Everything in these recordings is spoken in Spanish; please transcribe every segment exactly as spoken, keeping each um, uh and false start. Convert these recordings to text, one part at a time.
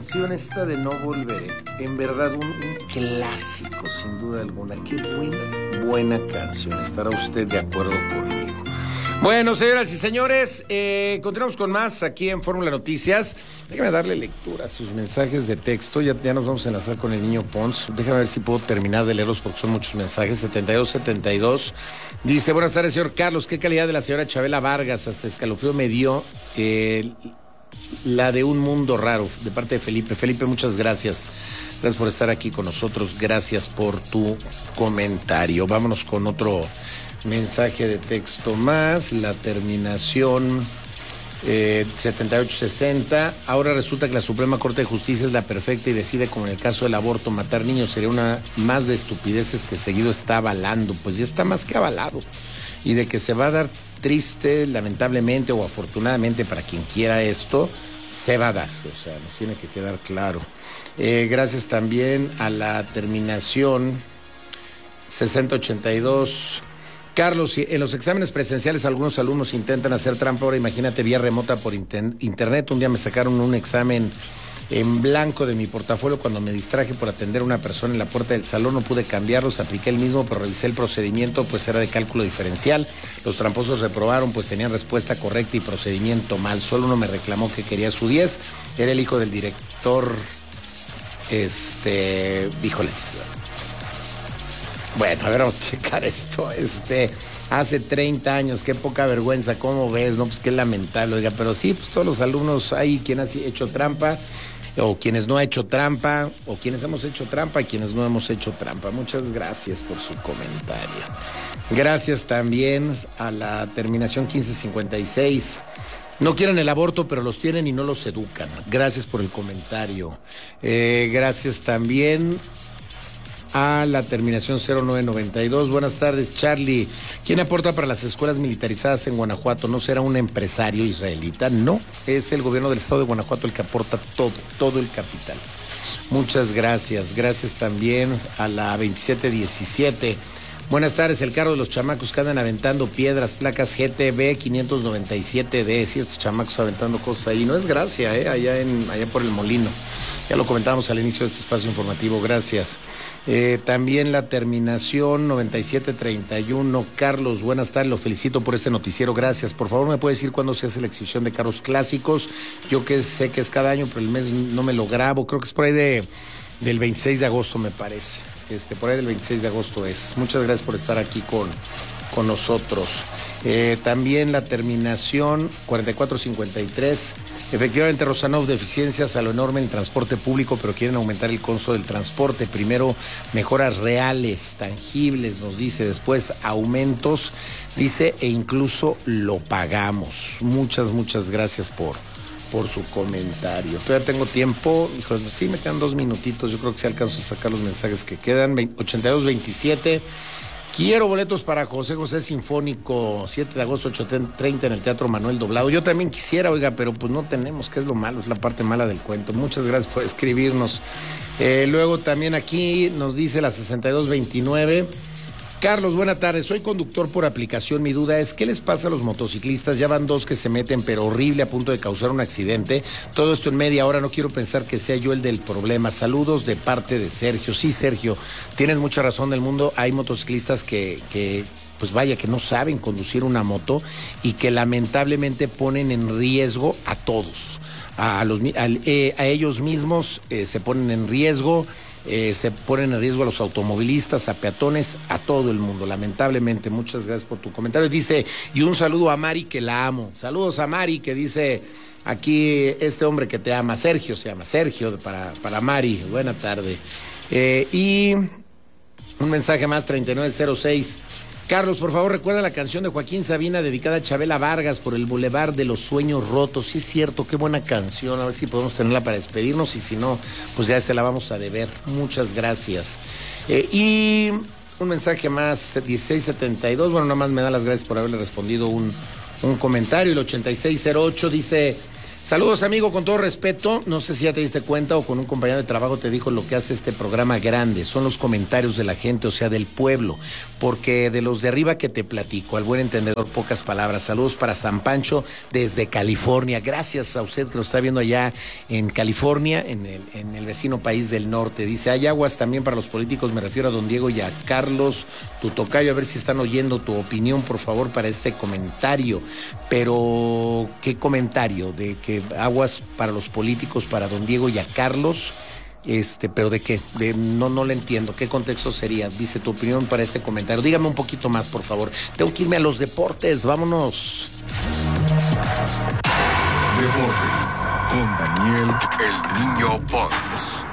canción esta de No Volveré, en verdad un, un clásico, sin duda alguna. Qué buena, buena canción. ¿Estará usted de acuerdo conmigo? Bueno, señoras y señores, eh, continuamos con más aquí en Fórmula Noticias. Déjame darle lectura a sus mensajes de texto. Ya, ya nos vamos a enlazar con el niño Pons. Déjame ver si puedo terminar de leerlos porque son muchos mensajes. setenta y dos setenta y dos. Dice, buenas tardes, señor Carlos. Qué calidad de la señora Chabela Vargas. Hasta escalofrío me dio eh, la de Un Mundo Raro, de parte de Felipe. Felipe, muchas gracias. Gracias por estar aquí con nosotros. Gracias por tu comentario. Vámonos con otro mensaje de texto más, la terminación eh, setenta y ocho sesenta. Ahora resulta que la Suprema Corte de Justicia es la perfecta y decide, como en el caso del aborto, matar niños sería una más de estupideces que seguido está avalando. Pues ya está más que avalado. Y de que se va a dar triste, lamentablemente o afortunadamente para quien quiera esto, se va a dar. O sea, nos tiene que quedar claro. Eh, gracias también a la terminación sesenta ochenta y dos. Carlos, en los exámenes presenciales algunos alumnos intentan hacer trampa. Ahora imagínate vía remota por inter- internet. Un día me sacaron un examen en blanco de mi portafolio cuando me distraje por atender a una persona en la puerta del salón. No pude cambiarlos, apliqué el mismo, pero revisé el procedimiento, pues era de cálculo diferencial. Los tramposos reprobaron, pues tenían respuesta correcta y procedimiento mal. Solo uno me reclamó que quería su diez. Era el hijo del director. Este, híjoles. Bueno, a ver, vamos a checar esto. Este, hace treinta años, qué poca vergüenza, ¿cómo ves? No, pues qué lamentable, oiga, pero sí, pues todos los alumnos, hay quien ha hecho trampa, o quienes no ha hecho trampa, o quienes hemos hecho trampa y quienes no hemos hecho trampa. Muchas gracias por su comentario. Gracias también a la terminación quince cincuenta y seis. No quieren el aborto, pero los tienen y no los educan. Gracias por el comentario. Eh, gracias también a la terminación cero nueve noventa y dos. Buenas tardes, Charlie. ¿Quién aporta para las escuelas militarizadas en Guanajuato? ¿No será un empresario israelita? No, es el gobierno del estado de Guanajuato el que aporta todo, todo el capital. Muchas gracias. Gracias también a la veintisiete diecisiete. Buenas tardes, el carro de los chamacos que andan aventando piedras, placas G T B quinientos noventa y siete D. Sí, estos chamacos aventando cosas ahí. No es gracia, ¿eh? Allá, en, allá por el Molino. Ya lo comentábamos al inicio de este espacio informativo. Gracias. Eh, también la terminación noventa y siete treinta y uno. Carlos, buenas tardes. Lo felicito por este noticiero. Gracias. Por favor, ¿me puede decir cuándo se hace la exhibición de carros clásicos? Yo que sé que es cada año, pero el mes no me lo grabo. Creo que es por ahí de, del veintiséis de agosto, me parece. Este, por ahí del veintiséis de agosto es. Muchas gracias por estar aquí con, con nosotros. Eh, también la terminación cuarenta y cuatro cincuenta y tres. Efectivamente, Rosanov, deficiencias a lo enorme en el transporte público, pero quieren aumentar el costo del transporte. Primero, mejoras reales, tangibles, nos dice. Después, aumentos, dice, e incluso lo pagamos. Muchas, muchas gracias por... por su comentario. Todavía tengo tiempo, hijos, sí me quedan dos minutitos, yo creo que sí alcanzo a sacar los mensajes que quedan. ochenta y dos veintisiete. Quiero boletos para José José Sinfónico, siete de agosto, ocho treinta en el Teatro Manuel Doblado. Yo también quisiera, oiga, pero pues no tenemos, que es lo malo, es la parte mala del cuento. Muchas gracias por escribirnos. Eh, luego también aquí nos dice la sesenta y dos veintinueve. Carlos, buena tarde. Soy conductor por aplicación. Mi duda es, ¿qué les pasa a los motociclistas? Ya van dos que se meten, pero horrible, a punto de causar un accidente. Todo esto en media hora. No quiero pensar que sea yo el del problema. Saludos de parte de Sergio. Sí, Sergio, tienes mucha razón del mundo. Hay motociclistas que, que, pues vaya, que no saben conducir una moto y que lamentablemente ponen en riesgo a todos. A, los, a, eh, a ellos mismos eh, se ponen en riesgo. Eh, se ponen en riesgo a los automovilistas, a peatones, a todo el mundo, lamentablemente. Muchas gracias por tu comentario. Dice, y un saludo a Mari, que la amo. Saludos a Mari, que dice aquí este hombre que te ama, Sergio, se llama Sergio, para, para Mari. Buena tarde. Eh, y un mensaje más, treinta y nueve cero seis. Carlos, por favor, recuerda la canción de Joaquín Sabina dedicada a Chabela Vargas por el Boulevard de los Sueños Rotos. Sí es cierto, qué buena canción. A ver si podemos tenerla para despedirnos y si no, pues ya se la vamos a deber. Muchas gracias. Eh, y un mensaje más, dieciséis setenta y dos. Bueno, nada más me da las gracias por haberle respondido un, un comentario. El ochenta y seis cero ocho dice... Saludos, amigo, con todo respeto. No sé si ya te diste cuenta o con un compañero de trabajo te dijo lo que hace este programa grande. Son los comentarios de la gente, o sea, del pueblo. Porque de los de arriba que te platico, al buen entendedor, pocas palabras. Saludos para San Pancho desde California. Gracias a usted que lo está viendo allá en California, en el, en el vecino país del norte. Dice, hay aguas también para los políticos. Me refiero a don Diego y a Carlos, tu tocayo. A ver si están oyendo tu opinión, por favor, para este comentario. Pero, ¿qué comentario? De que aguas para los políticos, para don Diego y a Carlos, este, pero ¿de qué? De, no, no le entiendo. ¿Qué contexto sería? Dice tu opinión para este comentario. Dígame un poquito más, por favor. Tengo que irme a los deportes. Vámonos. Deportes con Daniel El Niño Pons.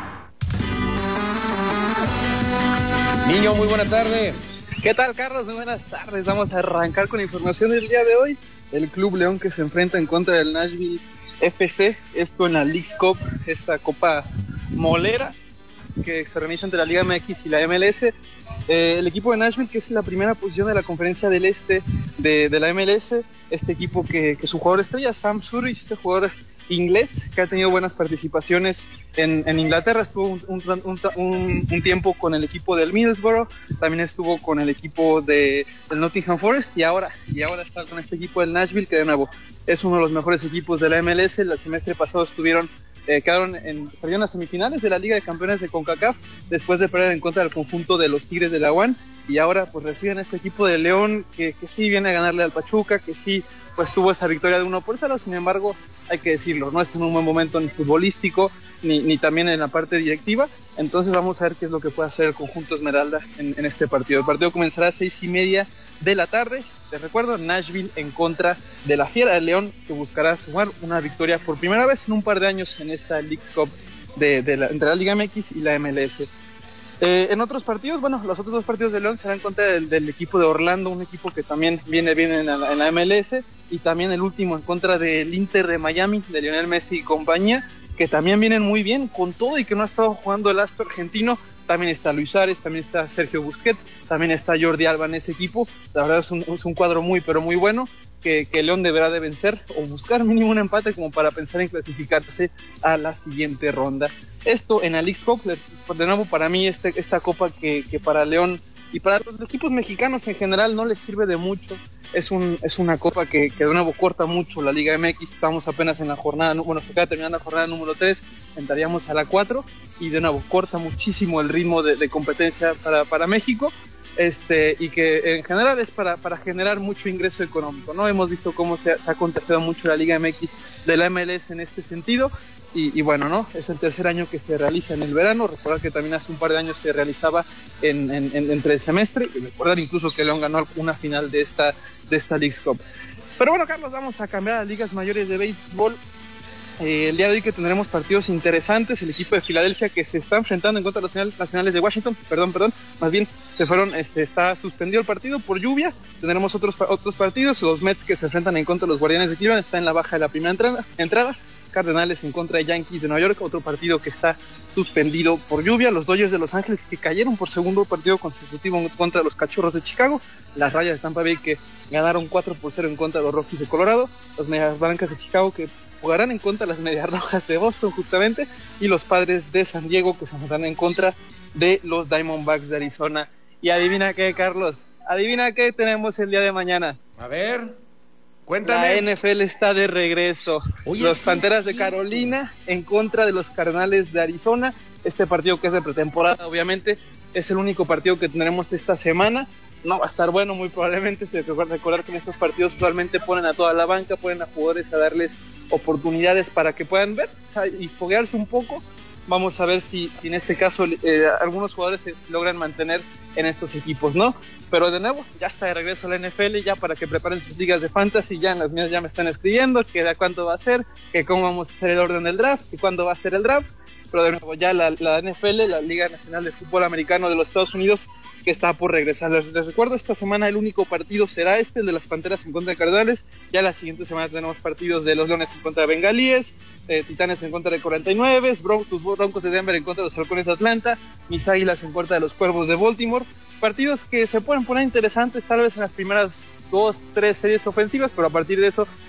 Niño, muy buena tarde. ¿Qué tal, Carlos? Muy buenas tardes. Vamos a arrancar con información del día de hoy. El Club León que se enfrenta en contra del Nashville F C, esto en la Leagues Cup, esta copa molera que se organiza entre la Liga M X y la M L S. Eh, el equipo de Nashville, que es la primera posición de la conferencia del este de, de la M L S, este equipo que, que su jugador estrella, Sam Surridge, este jugador inglés que ha tenido buenas participaciones en, en Inglaterra, estuvo un, un, un, un, un tiempo con el equipo del Middlesbrough, también estuvo con el equipo de, del Nottingham Forest y ahora, y ahora está con este equipo del Nashville, que de nuevo es uno de los mejores equipos de la M L S. El semestre pasado estuvieron Eh, quedaron en, perdieron las semifinales de la Liga de Campeones de CONCACAF después de perder en contra del conjunto de los Tigres de la U A N, y ahora pues reciben este equipo de León que, que sí viene a ganarle al Pachuca, que sí pues tuvo esa victoria de uno por cero. Sin embargo, hay que decirlo, no está en un buen momento ni futbolístico ni, ni también en la parte directiva. Entonces vamos a ver qué es lo que puede hacer el conjunto Esmeralda en, en este partido. El partido comenzará a seis y media de la tarde. Les recuerdo, Nashville en contra de la Fiera de León, que buscará sumar una victoria por primera vez en un par de años en esta Leagues Cup de, de la, entre la Liga M X y la M L S. Eh, en otros partidos, bueno, los otros dos partidos de León serán en contra del, del equipo de Orlando, un equipo que también viene bien en la, en la M L S, y también el último en contra del Inter de Miami, de Lionel Messi y compañía, que también vienen muy bien, con todo y que no ha estado jugando el astro argentino. También está Luis Suárez, también está Sergio Busquets, también está Jordi Alba en ese equipo. La verdad es un, es un cuadro muy, pero muy bueno, que, que León deberá de vencer o buscar mínimo un empate como para pensar en clasificarse a la siguiente ronda. Esto en la Leagues Cup, de nuevo para mí este, esta copa que, que para León y para los equipos mexicanos en general no les sirve de mucho. Es, un, es una copa que, que de nuevo corta mucho la Liga M X. Estamos apenas en la jornada, bueno, se acaba de terminar la jornada número tres, entraríamos a la cuatro, y de nuevo corta muchísimo el ritmo de, de competencia para, para México, este, y que en general es para, para generar mucho ingreso económico, ¿no? Hemos visto cómo se, se ha contagiado mucho la Liga M X de la M L S en este sentido. Y, y bueno, ¿no? Es el tercer año que se realiza en el verano. Recordar que también hace un par de años se realizaba en, en, en, entre el semestre, y recordar incluso que León ganó una final de esta, de esta Leagues Cup. Pero bueno, Carlos, vamos a cambiar a las ligas mayores de béisbol. Eh, el día de hoy que tendremos partidos interesantes. El equipo de Filadelfia, que se está enfrentando en contra de los Nacionales de Washington, perdón, perdón, más bien se fueron, este, está suspendido el partido por lluvia. Tendremos otros, otros partidos. Los Mets, que se enfrentan en contra de los Guardianes de Cleveland, está en la baja de la primera entrada, entrada. Cardenales en contra de Yankees de Nueva York, otro partido que está suspendido por lluvia. Los Dodgers de Los Ángeles, que cayeron por segundo partido consecutivo en contra de los Cachorros de Chicago. Las Rayas de Tampa Bay, que ganaron cuatro por cero en contra de los Rockies de Colorado. Los Medias Blancas de Chicago, que jugarán en contra de las Medias Rojas de Boston justamente. Y los Padres de San Diego, que se enfrentarán en contra de los Diamondbacks de Arizona. Y adivina qué, Carlos, adivina qué tenemos el día de mañana. A ver... Cuéntame. La N F L está de regreso. Oye, los sí, Panteras sí, de Carolina en contra de los Cardenales de Arizona. Este partido, que es de pretemporada, obviamente, es el único partido que tendremos esta semana. No va a estar bueno, muy probablemente. Se debe recordar que en estos partidos usualmente ponen a toda la banca, ponen a jugadores a darles oportunidades para que puedan ver y foguearse un poco. Vamos a ver si, si en este caso eh, algunos jugadores se logran mantener en estos equipos, ¿no? Pero de nuevo, ya está de regreso a la N F L, ya para que preparen sus ligas de fantasy. Ya en las mías ya me están escribiendo que de cuánto va a ser, que cómo vamos a hacer el orden del draft, que cuándo va a ser el draft. Pero de nuevo, ya la, la N F L, la Liga Nacional de Fútbol Americano de los Estados Unidos, que está por regresar. Les, les recuerdo, esta semana el único partido será este, el de las Panteras en contra de Cardenales. Ya la siguiente semana tenemos partidos de los Leones en contra de Bengalíes, eh, Titanes en contra de cuarenta y nueve, Broncos, Broncos de Denver en contra de los Halcones de Atlanta, mis Águilas en contra de los Cuervos de Baltimore. Partidos que se pueden poner interesantes tal vez en las primeras dos, tres series ofensivas, pero a partir de eso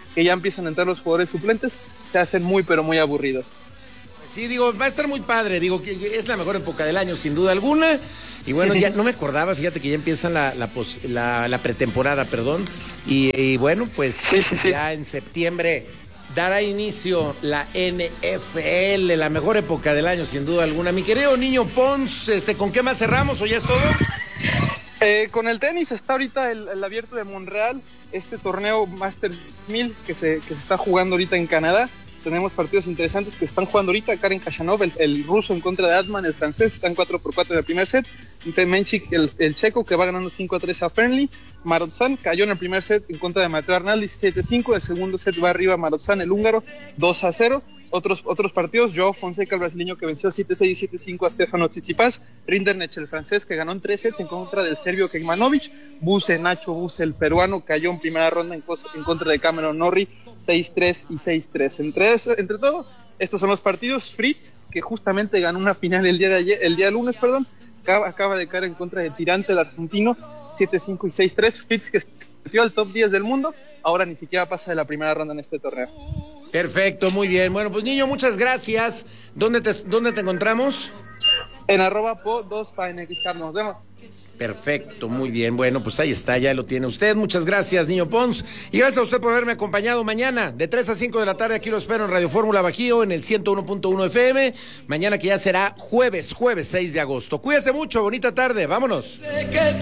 que ya empiezan a entrar los jugadores suplentes, se hacen muy pero muy aburridos. Sí, digo, va a estar muy padre, digo que es la mejor época del año sin duda alguna, y bueno, ya no me acordaba, fíjate que ya empiezan la, la, pos, la, la pretemporada, perdón, y, y bueno, pues sí, sí, sí. ya en septiembre dará inicio la N F L, la mejor época del año sin duda alguna. Mi querido Niño Pons, este, ¿con qué más cerramos o ya es todo? Eh, con el tenis está ahorita el, el abierto de Montreal, este torneo Masters mil que se, que se está jugando ahorita en Canadá. Tenemos partidos interesantes que están jugando ahorita. Karen Khachanov, el, el ruso en contra de Atman, el francés, están cuatro por cuatro en el primer set. Entre Menchik, el, el checo, que va ganando cinco a tres a Fernley. Marozsan cayó en el primer set en contra de Mateo Arnaldi, siete cinco. El segundo set va arriba Marozsan, el húngaro, dos a cero. Otros, otros partidos, Joao Fonseca, el brasileño, que venció siete seis y siete cinco a Stefano Tsitsipas. Rinderknech, el francés, que ganó en tres sets en contra del serbio Kekmanovic. Buse, Nacho Buse, el peruano, cayó en primera ronda en, cosa, en contra de Cameron Norrie, seis tres y seis tres. Entre, eso, entre todo, estos son los partidos. Fritz, que justamente ganó una final el día de ayer, el día lunes, perdón, acaba, acaba de caer en contra de Tirante, el argentino, siete cinco y seis tres. Fritz, que se metió al top diez del mundo, ahora ni siquiera pasa de la primera ronda en este torneo. Perfecto, muy bien. Bueno, pues Niño, muchas gracias. ¿Dónde te, dónde te encontramos? En arroba po dos pa N X Carlos, nos vemos. Perfecto, muy bien. Bueno, pues ahí está, ya lo tiene usted. Muchas gracias, Niño Pons. Y gracias a usted por haberme acompañado mañana. De tres a cinco de la tarde, aquí lo espero en Radio Fórmula Bajío, en el ciento uno punto uno F M. Mañana que ya será jueves, jueves seis de agosto. Cuídese mucho, bonita tarde, vámonos.